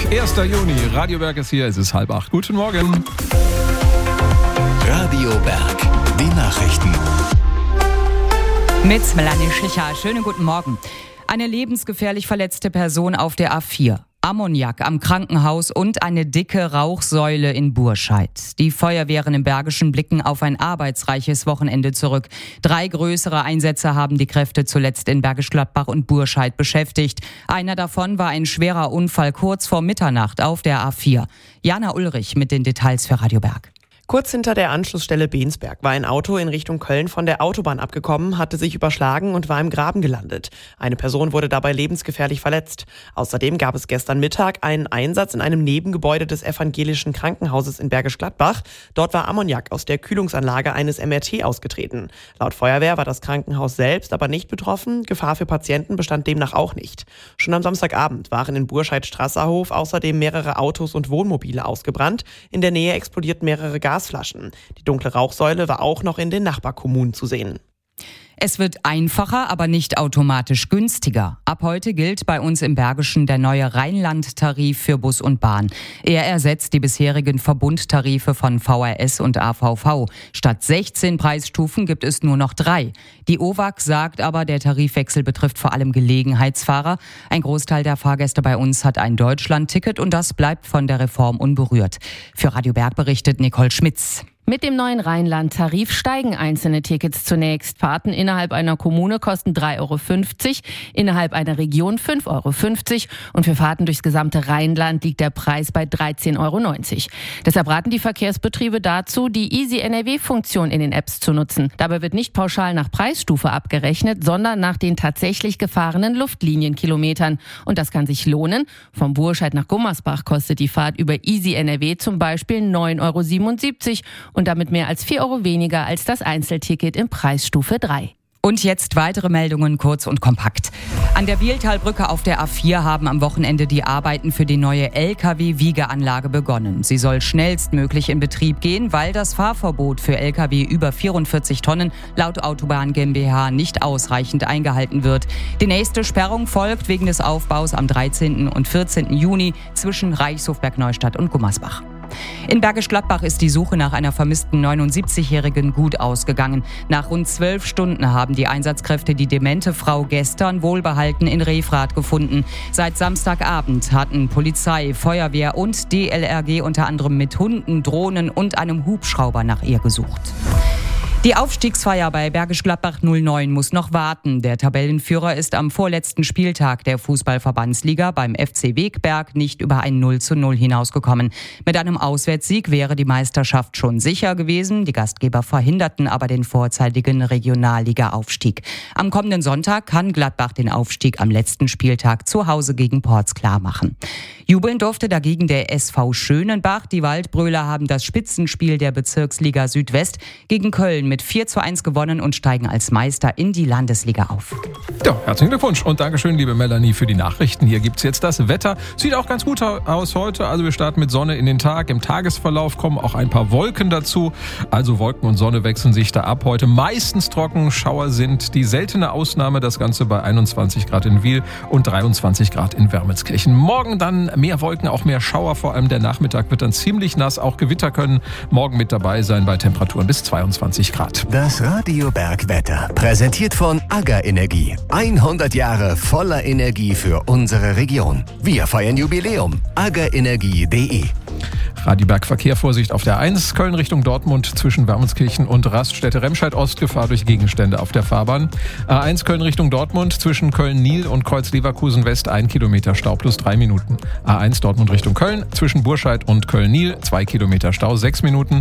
1. Juni, Radio Berg ist hier, es ist 7:30. Guten Morgen. Radio Berg, die Nachrichten. Mit Melanie Schlicher, schönen guten Morgen. Eine lebensgefährlich verletzte Person auf der A4. Ammoniak am Krankenhaus und eine dicke Rauchsäule in Burscheid. Die Feuerwehren im Bergischen blicken auf ein arbeitsreiches Wochenende zurück. 3 größere Einsätze haben die Kräfte zuletzt in Bergisch Gladbach und Burscheid beschäftigt. Einer davon war ein schwerer Unfall kurz vor Mitternacht auf der A4. Jana Ulrich mit den Details für Radio Berg. Kurz hinter der Anschlussstelle Bensberg war ein Auto in Richtung Köln von der Autobahn abgekommen, hatte sich überschlagen und war im Graben gelandet. Eine Person wurde dabei lebensgefährlich verletzt. Außerdem gab es gestern Mittag einen Einsatz in einem Nebengebäude des evangelischen Krankenhauses in Bergisch Gladbach. Dort war Ammoniak aus der Kühlungsanlage eines MRT ausgetreten. Laut Feuerwehr war das Krankenhaus selbst aber nicht betroffen. Gefahr für Patienten bestand demnach auch nicht. Schon am Samstagabend waren in Burscheid-Strasserhof außerdem mehrere Autos und Wohnmobile ausgebrannt. In der Nähe explodierten mehrere Gasflaschen. Die dunkle Rauchsäule war auch noch in den Nachbarkommunen zu sehen. Es wird einfacher, aber nicht automatisch günstiger. Ab heute gilt bei uns im Bergischen der neue Rheinland-Tarif für Bus und Bahn. Er ersetzt die bisherigen Verbundtarife von VRS und AVV. Statt 16 Preisstufen gibt es nur noch 3. Die OWAG sagt aber, der Tarifwechsel betrifft vor allem Gelegenheitsfahrer. Ein Großteil der Fahrgäste bei uns hat ein Deutschland-Ticket und das bleibt von der Reform unberührt. Für Radio Berg berichtet Nicole Schmitz. Mit dem neuen Rheinland-Tarif steigen einzelne Tickets zunächst. Fahrten innerhalb einer Kommune kosten 3,50 €, innerhalb einer Region 5,50 € und für Fahrten durchs gesamte Rheinland liegt der Preis bei 13,90 €. Deshalb raten die Verkehrsbetriebe dazu, die Easy NRW-Funktion in den Apps zu nutzen. Dabei wird nicht pauschal nach Preisstufe abgerechnet, sondern nach den tatsächlich gefahrenen Luftlinienkilometern. Und das kann sich lohnen. Vom Burscheid nach Gummersbach kostet die Fahrt über Easy NRW zum Beispiel 9,77 € und damit mehr als 4 € weniger als das Einzelticket in Preisstufe 3. Und jetzt weitere Meldungen kurz und kompakt. An der Bieltalbrücke auf der A4 haben am Wochenende die Arbeiten für die neue Lkw-Wiegeanlage begonnen. Sie soll schnellstmöglich in Betrieb gehen, weil das Fahrverbot für Lkw über 44 Tonnen laut Autobahn GmbH nicht ausreichend eingehalten wird. Die nächste Sperrung folgt wegen des Aufbaus am 13. und 14. Juni zwischen Reichshof, Bergneustadt und Gummersbach. In Bergisch Gladbach ist die Suche nach einer vermissten 79-Jährigen gut ausgegangen. Nach rund 12 Stunden haben die Einsatzkräfte die demente Frau gestern wohlbehalten in Refrath gefunden. Seit Samstagabend hatten Polizei, Feuerwehr und DLRG unter anderem mit Hunden, Drohnen und einem Hubschrauber nach ihr gesucht. Die Aufstiegsfeier bei Bergisch Gladbach 09 muss noch warten. Der Tabellenführer ist am vorletzten Spieltag der Fußballverbandsliga beim FC Wegberg nicht über ein 0:0 hinausgekommen. Mit einem Auswärtssieg wäre die Meisterschaft schon sicher gewesen. Die Gastgeber verhinderten aber den vorzeitigen Regionalliga-Aufstieg. Am kommenden Sonntag kann Gladbach den Aufstieg am letzten Spieltag zu Hause gegen Porz klar machen. Jubeln durfte dagegen der SV Schönenbach. Die Waldbröler haben das Spitzenspiel der Bezirksliga Südwest gegen Köln mit 4:1 gewonnen und steigen als Meister in die Landesliga auf. Ja, herzlichen Glückwunsch und Dankeschön, liebe Melanie, für die Nachrichten. Hier gibt's jetzt das Wetter. Sieht auch ganz gut aus heute. Also wir starten mit Sonne in den Tag. Im Tagesverlauf kommen auch ein paar Wolken dazu. Also Wolken und Sonne wechseln sich da ab. Heute meistens trocken. Schauer sind die seltene Ausnahme. Das Ganze bei 21 Grad in Wiel und 23 Grad in Wermelskirchen. Morgen dann mehr Wolken, auch mehr Schauer. Vor allem der Nachmittag wird dann ziemlich nass. Auch Gewitter können morgen mit dabei sein bei Temperaturen bis 22 Grad. Das Radio Berg Wetter, präsentiert von AGA Energie. 100 Jahre voller Energie für unsere Region. Wir feiern Jubiläum. agaenergie.de. Radio Berg Verkehr, Vorsicht auf der 1, Köln Richtung Dortmund zwischen Wermelskirchen und Raststätte-Remscheid-Ost, Gefahr durch Gegenstände auf der Fahrbahn. A1 Köln Richtung Dortmund zwischen Köln-Niel und Kreuz-Leverkusen-West 1 Kilometer Stau plus 3 Minuten. A1 Dortmund Richtung Köln zwischen Burscheid und Köln-Niel 2 Kilometer Stau 6 Minuten.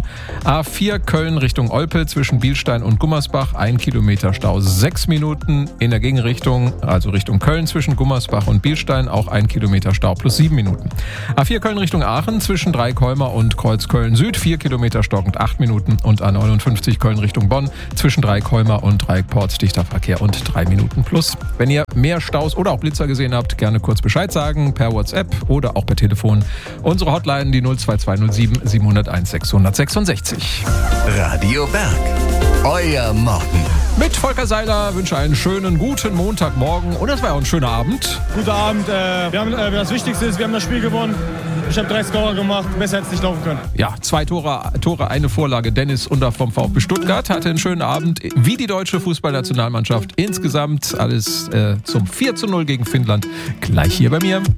A4 Köln Richtung Olpe zwischen Bielstein und Gummersbach 1 Kilometer Stau 6 Minuten. In der Gegenrichtung, also Richtung Köln zwischen Gummersbach und Bielstein auch 1 Kilometer Stau plus 7 Minuten. A4 Köln Richtung Aachen zwischen Dreikolmer und Kreuz Köln Süd 4 Kilometer stockend 8 Minuten und A59 Köln Richtung Bonn zwischen Dreikolmer und Dreieckporz dichter Verkehr und 3 Minuten plus. Wenn ihr mehr Staus oder auch Blitzer gesehen habt, gerne kurz Bescheid sagen, per WhatsApp oder auch per Telefon. Unsere Hotline die 02207 701 666. Radio Berg, euer Morgen. Mit Volker Seiler wünsche einen schönen, guten Montagmorgen. Und es war ja auch ein schöner Abend. Guter Abend. Das Wichtigste ist, wir haben das Spiel gewonnen. Ich habe 3 Scorer gemacht. Besser hätte es nicht laufen können. Ja, 2 Tore, eine Vorlage. Dennis Under vom VfB Stuttgart hatte einen schönen Abend. Wie die deutsche Fußballnationalmannschaft insgesamt. Alles zum 4:0 gegen Finnland. Gleich hier bei mir.